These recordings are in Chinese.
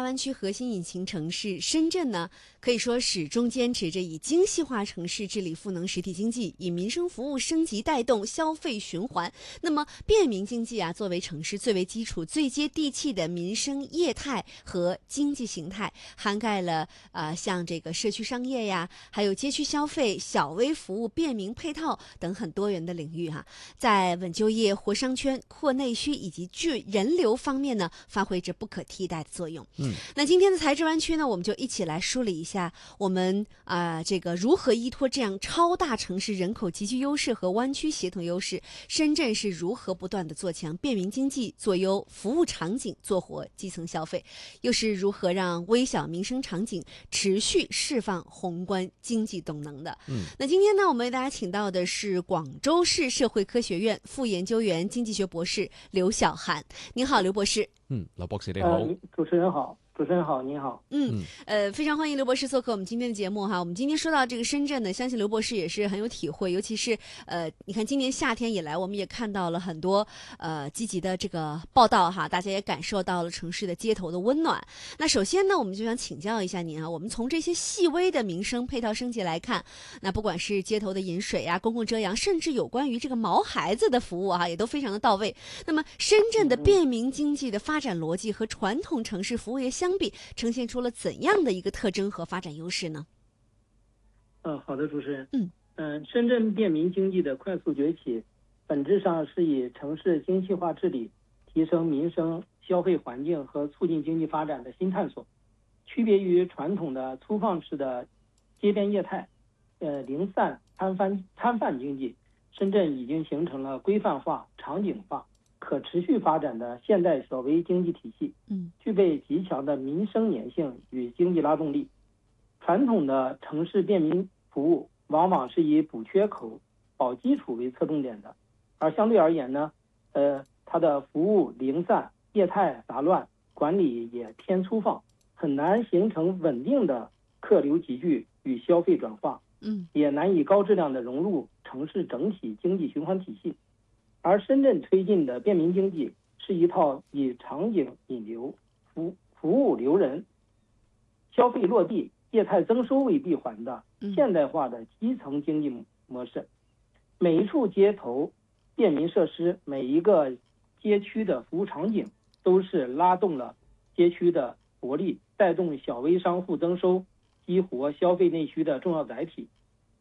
湾区核心引擎城市深圳呢，可以说始终坚持着以精细化城市治理赋能实体经济，以民生服务升级带动消费循环。那么便民经济啊，作为城市最为基础、最接地气的民生业态和经济形态，涵盖了像这个社区商业呀，还有街区消费、小微服务、便民配套等很多元的领域哈，在稳就业、活商圈、扩内需以及聚人流方面呢，发挥着不可替代的作用。那今天的财智湾区呢，我们就一起来梳理一下我们这个如何依托这样超大城市人口极具优势和湾区协同优势，深圳是如何不断的做强便民经济，做优服务场景，做活基层消费，又是如何让微小民生场景持续释放宏观经济动能的。那今天呢，我们为大家请到的是广州市社会科学院副研究员、经济学博士刘晓涵。您好，刘博士。 刘博士你好。 主持人好。主持人好，您好。 非常欢迎刘博士做客我们今天的节目哈。我们今天说到这个深圳呢，相信刘博士也是很有体会，尤其是你看今年夏天以来，我们也看到了很多积极的这个报道哈，大家也感受到了城市的街头的温暖。那首先呢，我们就想请教一下您啊，我们从这些细微的民生配套升级来看，那不管是街头的饮水啊、公共遮阳，甚至有关于这个毛孩子的服务哈，也都非常的到位。那么深圳的便民经济的发展逻辑和传统城市服务业相比，呈现出了怎样的一个特征和发展优势呢？ 好的，主持人。深圳便民经济的快速崛起，本质上是以城市精细化治理提升民生消费环境和促进经济发展的新探索。区别于传统的粗放式的街边业态，零散摊贩经济，深圳已经形成了规范化、场景化、可持续发展的现代小微经济体系，具备极强的民生粘性与经济拉动力。传统的城市便民服务往往是以补缺口、保基础为侧重点的，而相对而言呢，它的服务零散、业态杂乱，管理也偏粗放，很难形成稳定的客流集聚与消费转化，也难以高质量的融入城市整体经济循环体系。而深圳推进的便民经济是一套以场景引流、服务留人、消费落地、业态增收为闭环的现代化的基层经济模式。每一处街头便民设施，每一个街区的服务场景，都是拉动了街区的活力，带动小微商户增收、激活消费内需的重要载体。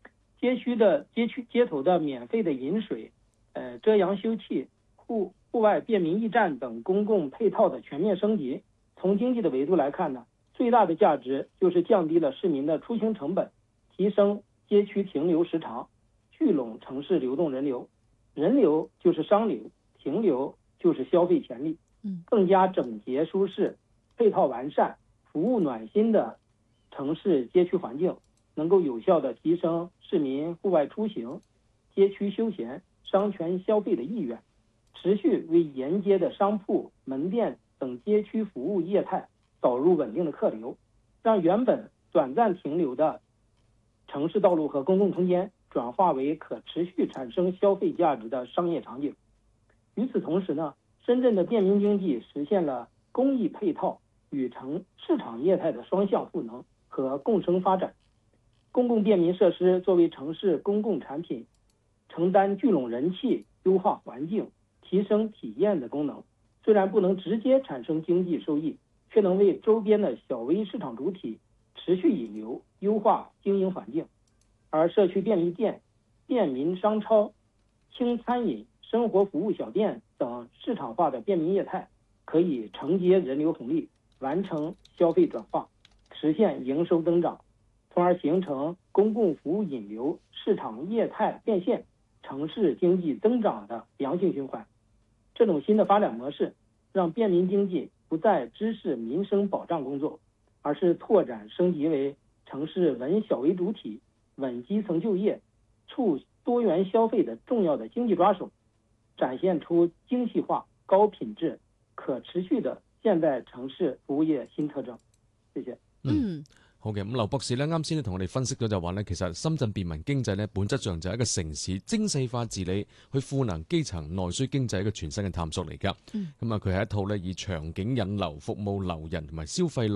街头的免费的饮水、遮阳休憩、户外便民驿站等公共配套的全面升级，从经济的维度来看呢，最大的价值就是降低了市民的出行成本，提升街区停留时长，聚拢城市流动人流，人流就是商流，停留就是消费潜力。更加整洁舒适、配套完善、服务暖心的城市街区环境，能够有效地提升市民户外出行、街区休闲、商圈消费的意愿，持续为沿街的商铺、门店等街区服务业态导入稳定的客流，让原本短暂停留的城市道路和公共空间转化为可持续产生消费价值的商业场景。与此同时呢，深圳的便民经济实现了公益配套与市场业态的双向赋能和共生发展。公共便民设施作为城市公共产品，承担聚拢人气、优化环境、提升体验的功能，虽然不能直接产生经济收益，却能为周边的小微市场主体持续引流，优化经营环境。而社区便利店、便民商超、轻餐饮、生活服务小店等市场化的便民业态，可以承接人流红利，完成消费转化，实现营收增长，从而形成公共服务引流、市场业态变现、城市经济增长的良性循环。这种新的发展模式，让便民经济不再只是民生保障工作，而是拓展升级为城市稳小微主体、稳基层就业、促多元消费的重要的经济抓手，展现出精细化、高品质、可持续的現代城市服務業新特徵。謝謝。 好嘅，咁劉博士咧，啱先同我哋分析咗就話咧，其實深圳便民經濟咧，本質上就係一個城市精細化治理去賦能基層內需經濟一個全新嘅探索嚟㗎。咁啊，佢係一套咧以場景引流、服務留人同埋消費